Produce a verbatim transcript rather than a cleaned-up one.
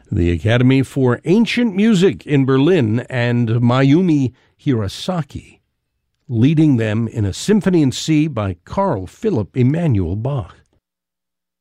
the Academy for Ancient Music in Berlin, and Mayumi Hirosaki, leading them in a Symphony in C by Carl Philipp Emanuel Bach.